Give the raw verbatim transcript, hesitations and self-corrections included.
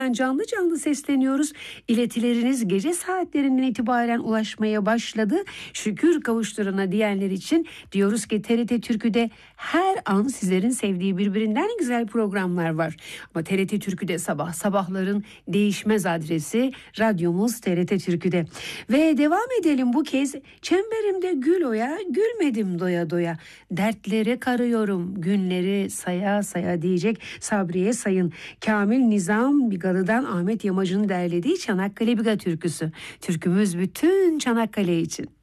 canlı canlı sesleniyoruz. İletileriniz gece saatlerinden itibaren ulaşmaya başladı. Şükür kavuşturana diyenler için diyoruz ki T R T Türkü'de her an sizlerin sevdiği birbirinden güzel programlar var. Ama T R T Türkü'de sabah sabahların değişmez adresi radyomuz T R T Türkü'de. Ve devam edelim bu kez çemberimde gül oya gülmedim doya doya. Dertlere karıyorum günleri saya saya diyecek Sabriye Sayın. Kamil Nizam Bigalı'dan Ahmet Yamacı'nın derlediği Çanakkale Biga türküsü. Türkümüz bütün Çanakkale için.